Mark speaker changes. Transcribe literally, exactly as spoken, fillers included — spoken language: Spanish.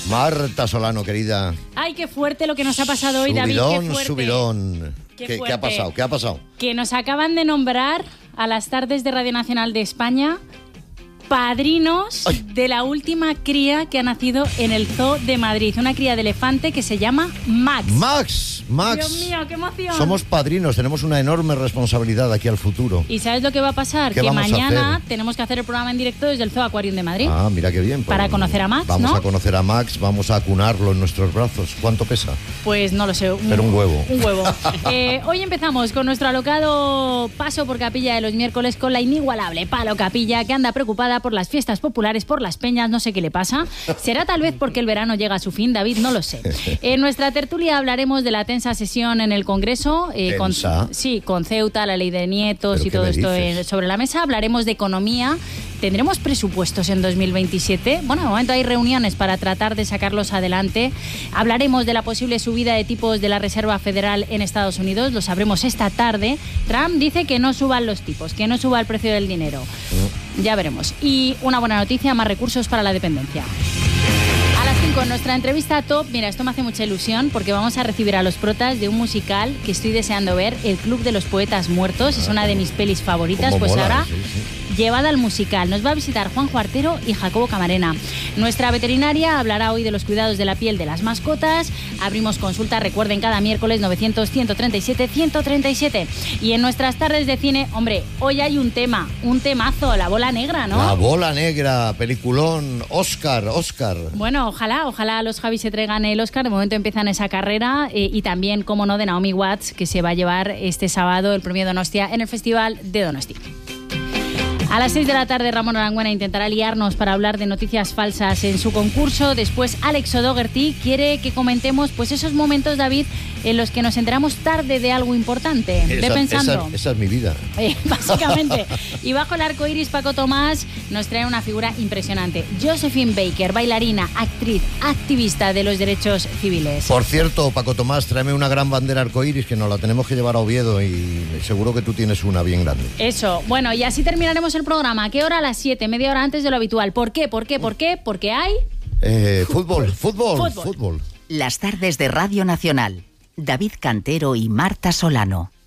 Speaker 1: Marta Solano, querida.
Speaker 2: Ay, qué fuerte lo que nos ha pasado hoy, David.
Speaker 1: Subidón,
Speaker 2: qué fuerte.
Speaker 1: subidón.
Speaker 2: Qué
Speaker 1: ¿Qué,
Speaker 2: fuerte.
Speaker 1: ¿Qué ha pasado? ¿Qué ha pasado?
Speaker 2: Que nos acaban de nombrar a las tardes de Radio Nacional de España padrinos
Speaker 1: Ay.
Speaker 2: de la última cría que ha nacido en el Zoo de Madrid. Una cría de elefante que se llama Max.
Speaker 1: Max, Max.
Speaker 2: Dios mío, qué emoción.
Speaker 1: Somos padrinos, tenemos una enorme responsabilidad aquí al futuro.
Speaker 2: ¿Y sabes lo que va a pasar?
Speaker 1: ¿Qué
Speaker 2: Que
Speaker 1: vamos a
Speaker 2: mañana
Speaker 1: hacer?
Speaker 2: tenemos que hacer el programa en directo desde el Zoo Aquarium de Madrid.
Speaker 1: Ah, mira qué bien.
Speaker 2: Para conocer a Max,
Speaker 1: Vamos
Speaker 2: ¿no?
Speaker 1: a conocer a Max, vamos a acunarlo en nuestros brazos. ¿Cuánto pesa?
Speaker 2: Pues no lo sé. Un,
Speaker 1: Pero un huevo.
Speaker 2: Un huevo. Eh, hoy empezamos con nuestro alocado paso por Capilla de los miércoles con la inigualable Palo Capilla, que anda preocupada por las fiestas populares, por las peñas, no sé qué le pasa. ¿Será tal vez porque el verano llega a su fin, David? No lo sé. En nuestra tertulia hablaremos de la tensa sesión en el Congreso. Eh, con,
Speaker 1: ¿Tensa?
Speaker 2: sí, con Ceuta, la ley de nietos
Speaker 1: ¿Pero
Speaker 2: y
Speaker 1: qué
Speaker 2: todo
Speaker 1: me
Speaker 2: esto
Speaker 1: dices?
Speaker 2: en- sobre la mesa. Hablaremos de economía. ¿Tendremos presupuestos en dos mil veintisiete? Bueno, de momento hay reuniones para tratar de sacarlos adelante. Hablaremos de la posible subida de tipos de la Reserva Federal en Estados Unidos. Lo sabremos esta tarde. Trump dice que no suban los tipos, que no suba el precio del dinero. Ya veremos. Y una buena noticia, más recursos para la dependencia. A las cinco, en nuestra entrevista top, mira, esto me hace mucha ilusión porque vamos a recibir a los protas de un musical que estoy deseando ver, El Club de los Poetas Muertos. Es una de mis pelis favoritas,
Speaker 1: Cómo
Speaker 2: pues
Speaker 1: mola,
Speaker 2: ahora
Speaker 1: sí, sí.
Speaker 2: llevada al musical. Nos va a visitar Juanjo Artero y Jacobo Camarena. Nuestra veterinaria hablará hoy de los cuidados de la piel de las mascotas. Abrimos consulta, recuerden, cada miércoles novecientos, ciento treinta y siete, ciento treinta y siete. Y en nuestras tardes de cine, hombre, hoy hay un tema, un temazo, La Bola Negra, ¿no?
Speaker 1: La Bola Negra, peliculón, Oscar, Oscar.
Speaker 2: Bueno, ojalá, ojalá los Javis se traigan el Oscar. De momento empiezan esa carrera eh, y también, como no, de Naomi Watts, que se va a llevar este sábado el premio Donostia en el Festival de Donosti. A las seis de la tarde, Ramón Arangüena intentará liarnos para hablar de noticias falsas en su concurso. Después, Alex O'Doherty quiere que comentemos pues esos momentos, David, en los que nos enteramos tarde de algo importante. Ve
Speaker 1: Esa-
Speaker 2: pensando.
Speaker 1: Esa, esa es mi vida.
Speaker 2: Eh, básicamente. Y bajo el arco iris, Paco Tomás nos trae una figura impresionante. Josephine Baker, bailarina, actriz, activista de los derechos civiles.
Speaker 1: Por cierto, Paco Tomás, tráeme una gran bandera arcoíris que nos la tenemos que llevar a Oviedo y seguro que tú tienes una bien grande.
Speaker 2: Eso. Bueno, y así terminaremos el programa. ¿A qué hora? A las siete, media hora antes de lo habitual. ¿Por qué? ¿Por qué? ¿Por qué? Porque hay...
Speaker 1: Eh, fútbol, fútbol,
Speaker 2: Fútbol.
Speaker 1: fútbol.
Speaker 3: Las tardes de Radio Nacional. David Cantero y Marta Solano.